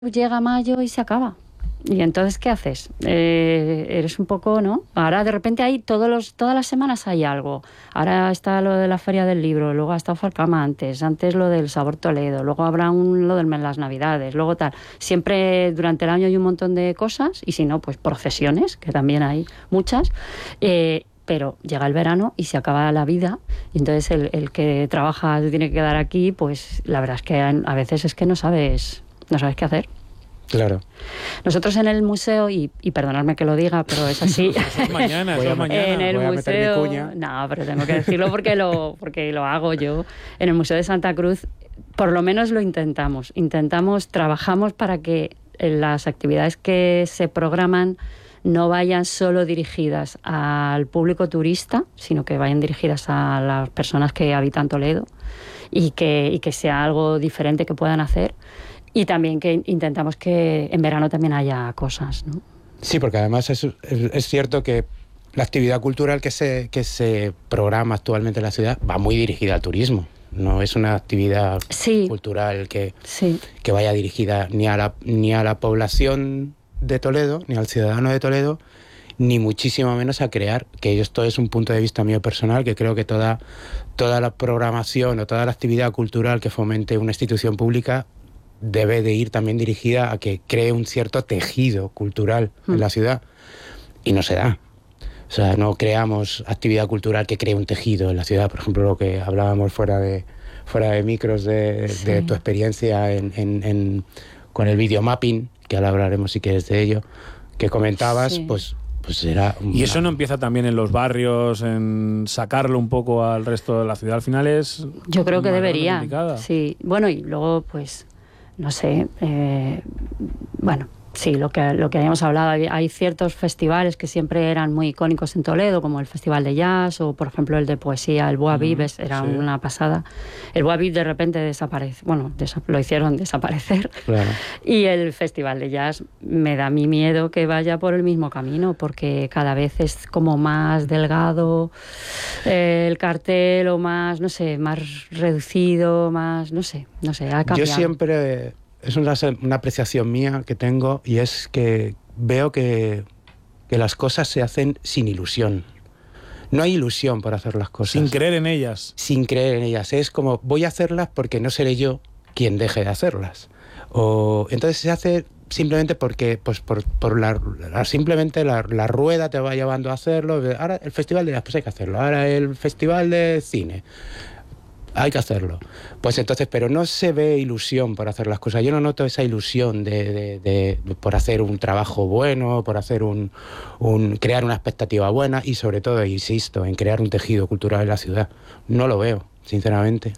llega mayo y se acaba. Y entonces, ¿qué haces? Eres un poco, ¿no? Ahora de repente hay todas las semanas hay algo. Ahora está lo de la Feria del Libro, luego ha estado Falcama antes lo del Sabor Toledo, luego habrá lo de las Navidades, luego tal. Siempre durante el año hay un montón de cosas, y si no, pues procesiones, que también hay muchas. Pero llega el verano y se acaba la vida, y entonces el que trabaja se tiene que quedar aquí, pues la verdad es que a veces es que no sabes qué hacer. Claro. Nosotros en el museo, y perdonadme que lo diga, pero es así. Eso es mañana. En el voy a meter museo, mi cuña. no, pero tengo que decirlo porque lo hago yo. En el Museo de Santa Cruz, por lo menos lo intentamos. Trabajamos para que las actividades que se programan no vayan solo dirigidas al público turista, sino que vayan dirigidas a las personas que habitan Toledo, y que sea algo diferente que puedan hacer. Y también que intentamos que en verano también haya cosas, ¿no? Sí, porque además es cierto que la actividad cultural que se programa actualmente en la ciudad va muy dirigida al turismo. No es una actividad cultural que vaya dirigida ni a la población de Toledo, ni al ciudadano de Toledo, ni muchísimo menos a crear, que esto es un punto de vista mío personal, que creo que toda la programación o toda la actividad cultural que fomente una institución pública debe de ir también dirigida a que cree un cierto tejido cultural en la ciudad, y no se da. O sea, no creamos actividad cultural que cree un tejido en la ciudad. Por ejemplo, lo que hablábamos fuera de micros de tu experiencia con el videomapping, que ahora hablaremos si quieres de ello, que comentabas, pues era... Y eso no empieza también en los barrios, en sacarlo un poco al resto de la ciudad. Al final es... Yo creo que debería. Sí. Bueno, y luego, pues... No sé, bueno, sí, lo que habíamos hablado, hay ciertos festivales que siempre eran muy icónicos en Toledo, como el Festival de Jazz o, por ejemplo, el de poesía, el Boa Vives, era una pasada. El Boa Vives de repente desaparece, bueno, lo hicieron desaparecer. Claro. Y el Festival de Jazz me da a mí miedo que vaya por el mismo camino, porque cada vez es como más delgado el cartel, o más, no sé, más reducido, más, no sé, ha cambiado. Yo siempre... Es una apreciación mía que tengo, y es que veo que las cosas se hacen sin ilusión. No hay ilusión por hacer las cosas. Sin creer en ellas. Sin creer en ellas. Es como, voy a hacerlas porque no seré yo quien deje de hacerlas. Entonces se hace simplemente porque simplemente la rueda te va llevando a hacerlo. Ahora el Festival de Jazz, pues hay que hacerlo. Ahora el Festival de Cine, hay que hacerlo. Pues entonces, pero no se ve ilusión por hacer las cosas. Yo no noto esa ilusión por hacer un trabajo bueno, por hacer crear una expectativa buena, y sobre todo, insisto, en crear un tejido cultural en la ciudad. No lo veo, sinceramente.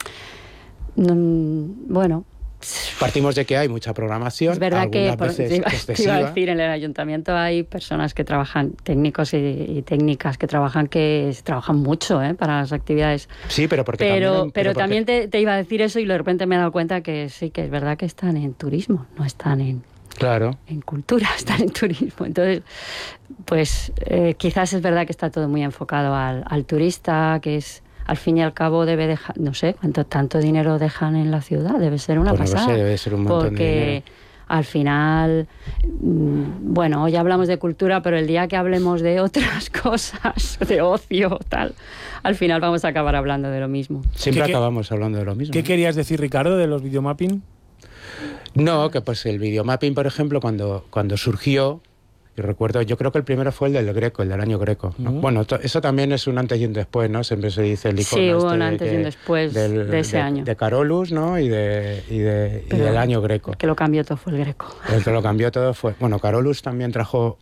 Bueno, partimos de que hay mucha programación. Es verdad que te iba a decir, en el ayuntamiento hay personas que trabajan, técnicos y técnicas que trabajan mucho para las actividades. Sí, pero también te iba a decir eso, y de repente me he dado cuenta que sí, que es verdad que están en turismo, no están en cultura, están en turismo. Entonces, pues quizás es verdad que está todo muy enfocado al turista, que es... Al fin y al cabo debe dejar, no sé tanto dinero dejan en la ciudad, debe ser una pasada. No sé, debe ser un montón de dinero. Porque al final, bueno, hoy hablamos de cultura, pero el día que hablemos de otras cosas, de ocio, tal, al final vamos a acabar hablando de lo mismo. Siempre acabamos hablando de lo mismo. ¿Qué querías decir, Ricardo, de los videomapping? No, que pues el videomapping, por ejemplo, cuando surgió, recuerdo, yo creo que el primero fue el del Greco, el del año Greco, ¿no? Bueno, eso también es un antes y un después, ¿no? Siempre se dice el icono. Sí, hubo un antes y un después de ese año. De Carolus, ¿no? Y del año Greco. El que lo cambió todo fue el Greco. El que lo cambió todo fue... Bueno, Carolus también trajo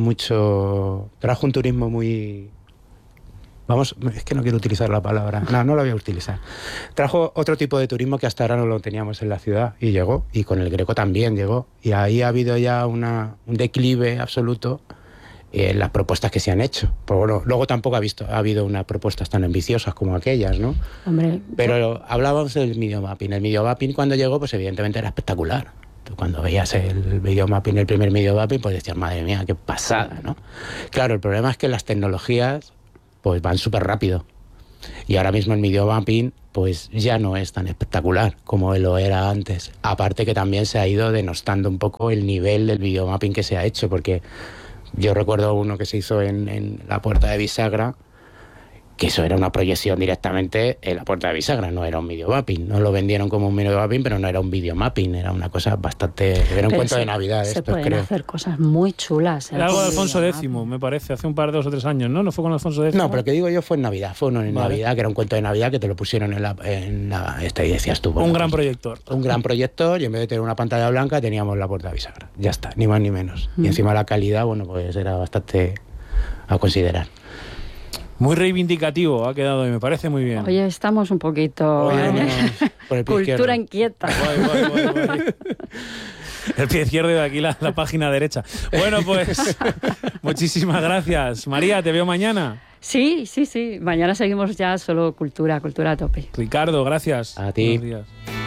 un turismo muy... es que no quiero utilizar la palabra. No la voy a utilizar. Trajo otro tipo de turismo que hasta ahora no lo teníamos en la ciudad, y llegó, y con el Greco también llegó. Y ahí ha habido ya un declive absoluto en las propuestas que se han hecho. Pero bueno, luego tampoco ha habido unas propuestas tan ambiciosas como aquellas, ¿no? Hombre, pero hablábamos del videomapping. El videomapping, cuando llegó, pues evidentemente era espectacular. Cuando veías el videomapping, el primer videomapping, pues decías, madre mía, qué pasada, ¿no? Claro, el problema es que las tecnologías pues van súper rápido. Y ahora mismo el videomapping pues ya no es tan espectacular como lo era antes. Aparte que también se ha ido denostando un poco el nivel del videomapping que se ha hecho, porque yo recuerdo uno que se hizo en la Puerta de Bisagra, que eso era una proyección directamente en la Puerta de Bisagra, no era un videomapping. No lo vendieron como un videomapping, pero no era un videomapping, era una cosa bastante... Era un cuento de Navidad. Se pueden hacer cosas muy chulas. Era algo de Alfonso X, me parece, hace un par de 2 o 3 años, ¿no? ¿No fue con Alfonso X? No, pero que digo yo fue en Navidad, fue uno en Navidad, que era un cuento de Navidad que te lo pusieron en la y decías tú... Un gran proyector. Un gran proyector, y en vez de tener una pantalla blanca teníamos la Puerta de Bisagra. Ya está, ni más ni menos. Y encima la calidad, bueno, pues era bastante a considerar. Muy reivindicativo ha quedado y me parece muy bien. Oye, estamos un poquito... por el cultura izquierdo. Inquieta. Voy. El pie izquierdo y de aquí la página derecha. Bueno, pues muchísimas gracias. María, ¿te veo mañana? Sí. Mañana seguimos ya solo cultura a tope. Ricardo, gracias. A ti. Buenos días.